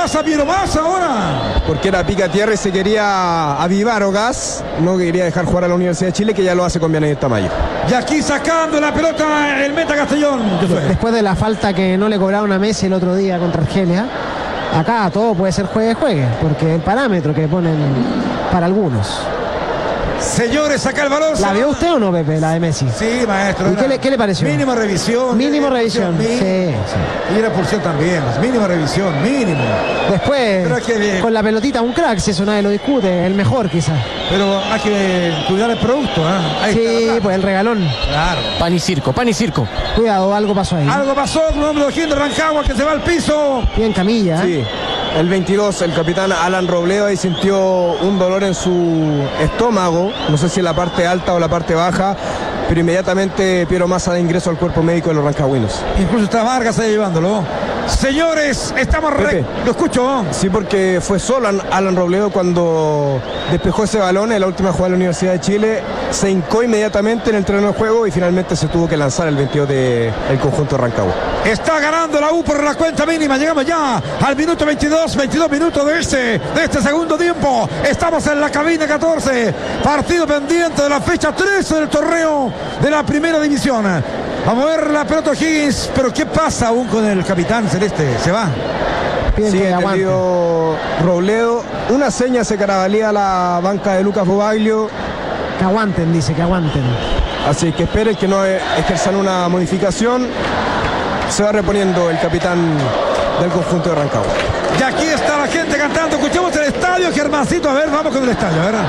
pasa Piero Massa ahora? Porque era pica tierra y se quería avivar Ogaz. No quería dejar jugar a la Universidad de Chile, que ya lo hace con Benedetto Tamayo. Y aquí sacando la pelota el meta Castellón. Después de la falta que no le cobraron a Messi el otro día contra Argelia, acá todo puede ser juegue, porque el parámetro que ponen para algunos. Señores, saca el balón. ¿La vio usted o no, Pepe, la de Messi? Sí, maestro. ¿Y qué le pareció? Mínima revisión. Mínimo revisión. Sí. Y era expulsión también. Mínima revisión, mínimo. Después, con la pelotita, un crack, si eso nadie lo discute. El mejor, quizás. Pero hay que cuidar el producto, ¿eh? Sí, pues el regalón. Claro. Pan y circo. Cuidado, algo pasó ahí. Algo pasó con un hombre de O'Higgins de Rancagua que se va al piso. Bien camilla. Sí. El 22, el capitán Alan Robledo, ahí sintió un dolor en su estómago, no sé si en la parte alta o la parte baja, pero inmediatamente Piero Massa da ingreso al cuerpo médico de los rancagüinos. Incluso está Vargas ahí llevándolo. Señores, estamos... ¿Lo escucho? Sí, porque fue solo Alan Robledo cuando despejó ese balón en la última jugada de la Universidad de Chile, se hincó inmediatamente en el terreno de juego y finalmente se tuvo que lanzar el 22 del conjunto de Rancagua. Está ganando la U por la cuenta mínima. Llegamos ya al minuto 22 minutos de este segundo tiempo. Estamos en la cabina 14. Partido pendiente de la fecha 13 del torneo de la primera división. Vamos a ver la pelota O'Higgins. Pero ¿qué pasa aún con el capitán celeste? ¿Se va? Sí, entendido Robledo. Una seña se carabalía a la banca de Lucas Bobaglio. Que aguanten, dice, que aguanten. Así que esperen que no ejerzan una modificación. Se va reponiendo el capitán del conjunto de Rancagua. Y aquí está la gente cantando. Escuchemos el estadio, Germancito. A ver, vamos con el estadio, ¿verdad?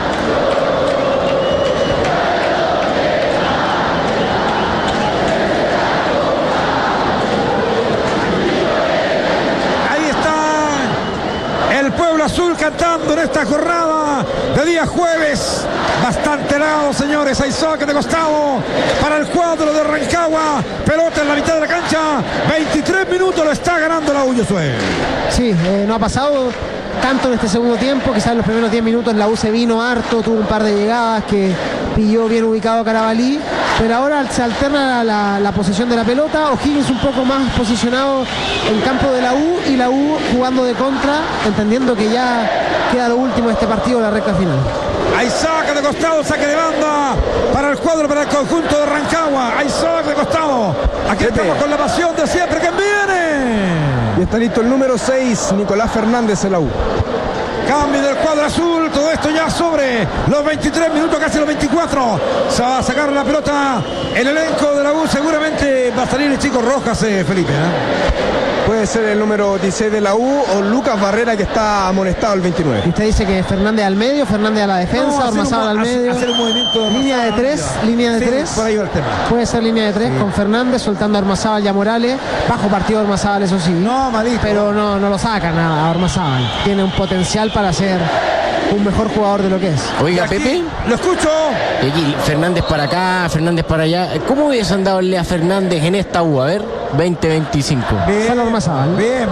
Ahí está el Pueblo Azul cantando en esta jornada de día jueves. Bastante helado, señores. Hay saque de costado para el cuadro de Rancagua. Pelota en la mitad de la cancha. 23 minutos lo está ganando la U. Sí, no ha pasado tanto en este segundo tiempo. Quizás en los primeros 10 minutos la U se vino harto. Tuvo un par de llegadas que pilló bien ubicado a Carabalí. Pero ahora se alterna la posesión de la pelota. O'Higgins un poco más posicionado en campo de la U. Y la U jugando de contra, entendiendo que ya queda lo último de este partido, la recta final. Hay saque de costado, saque de banda para el cuadro, para el conjunto de Rancagua. Hay saque de costado. Aquí estamos con la pasión de siempre. ¿Quién viene? Y está listo el número 6, Nicolás Fernández en la U. Cambio del cuadro azul, todo esto ya sobre los 23 minutos, casi los 24. Se va a sacar la pelota el elenco de la U. Seguramente va a salir el chico Rojas, Felipe. Puede ser el número 16 de la U o Lucas Barrera, que está amonestado el 29. Y usted dice que Fernández al medio, Fernández a la defensa, Ormazábal al medio. Hacer un movimiento. Línea de tres. Por ahí va el tema. Puede ser línea de tres con Fernández, soltando a Ormazábal y a Morales. Bajo partido Ormazábal, eso sí. No, malito. Pero no lo sacan a Ormazábal. Tiene un potencial para ser un mejor jugador de lo que es. Oiga, Pepe. Lo escucho. Y aquí, Fernández para acá, Fernández para allá. ¿Cómo hubiesen dado a Fernández en esta U? A ver, 20-25. Bien, Ormazábal. Bien.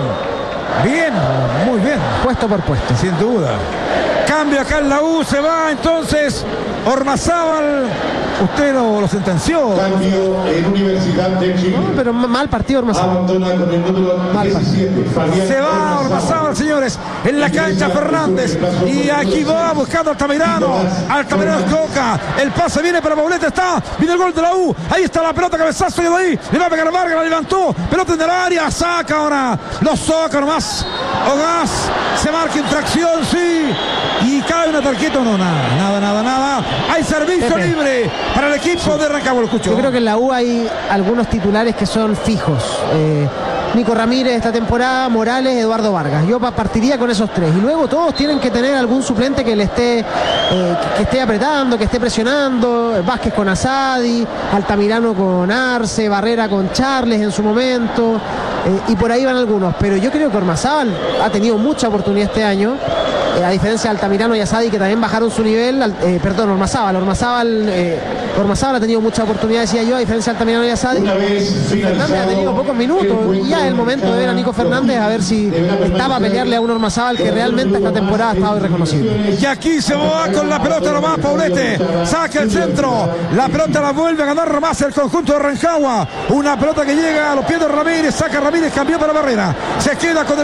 Bien, muy bien. Puesto por puesto. Sin duda. Cambio acá en la U, se va entonces Ormazábal. Usted lo sentenció. Cambio en Universidad de Chile. No, pero mal partido Ormazábal. Abandona con el número 17. Se va Ormazábal, señores. En la cancha Fernández. Y aquí va buscando Altamirano. Altamirano escoca. El pase viene para Pauleta. Viene el gol de la U. Ahí está la pelota, cabezazo de ahí. Le va a pegar a Vargas, la levantó. Pelota en el área. Saca ahora. Lo soca nomás. Ogaz. Se marca infracción, sí. Y cae una tarjeta. No, nada. Hay servicio Pepe. Libre para el equipo de Rancagua. Lo escucho. Yo creo que en la U hay algunos titulares que son fijos. Nico Ramírez esta temporada, Morales, Eduardo Vargas. Yo partiría con esos tres. Y luego todos tienen que tener algún suplente que le esté que esté apretando, que esté presionando. Vázquez con Asadi, Altamirano con Arce, Barrera con Charles en su momento. Y por ahí van algunos. Pero yo creo que Ormazábal ha tenido mucha oportunidad este año. A diferencia de Altamirano y Asadi, que también bajaron su nivel. Ormazábal ha tenido mucha oportunidad, decía yo, a diferencia de Altamirano y Asadi. Fernández ha tenido pocos minutos. Y ya es el momento de ver a Nico Fernández a ver si estaba a pelearle a un Ormazábal que realmente esta temporada ha estado irreconocible. Y aquí se va con la pelota nomás Paulete. Saca el centro. La pelota la vuelve a ganar nomás el conjunto de Rancagua. Una pelota que llega a los pies de Ramírez. Saca Ramírez, cambió para Barrera. Se queda con el